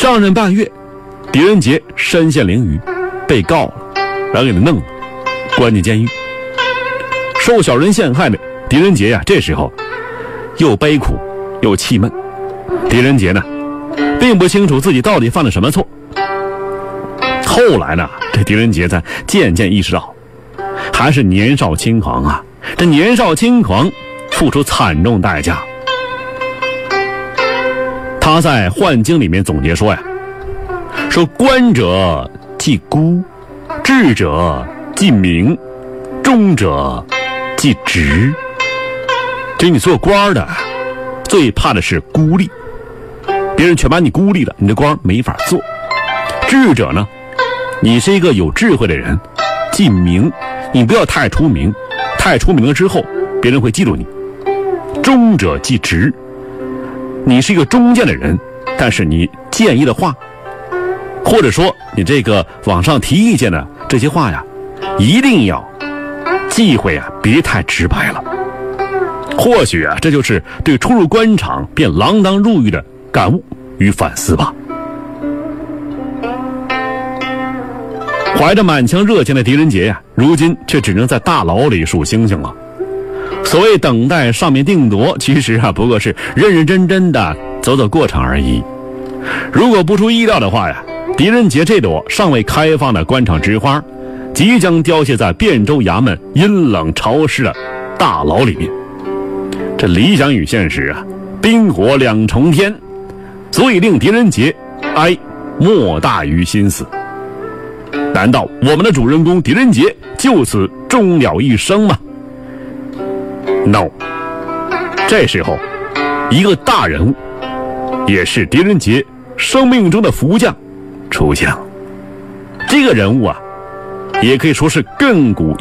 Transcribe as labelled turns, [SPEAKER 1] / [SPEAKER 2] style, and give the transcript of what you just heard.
[SPEAKER 1] 上任半月，狄仁杰身陷囹圄，被告了，然后给他弄了，关进监狱。受小人陷害的狄仁杰这时候又悲苦又气闷。狄仁杰呢，并不清楚自己到底犯了什么错。后来呢，这狄仁杰才渐渐意识到，还是年少轻狂啊！这年少轻狂，付出惨重代价。他在《幻经》里面总结说说官者即孤，智者即明，忠者即直。就你做官的，最怕的是孤立，别人全把你孤立了，你的官没法做。智者呢，你是一个有智慧的人，即明，你不要太出名，太出名了之后，别人会记住你。忠者即直，你是一个忠谏的人，但是你建议的话，或者说你这个往上提意见的这些话一定要忌讳别太直白了。或许这就是对初入官场便锒铛入狱的感悟与反思吧。怀着满腔热情的狄仁杰如今却只能在大牢里数星星了。所谓等待上面定夺，其实不过是认认真真的走走过场而已。如果不出意料的话狄仁杰这朵尚未开放的官场之花，即将凋谢在汴州衙门阴冷潮湿的大牢里面。这理想与现实冰火两重天，所以令狄仁杰哀莫大于心死。难道我们的主人公狄仁杰就此终了一生吗？ No。 这时候一个大人物，也是狄仁杰生命中的福将出现了。这个人物也可以说是亘古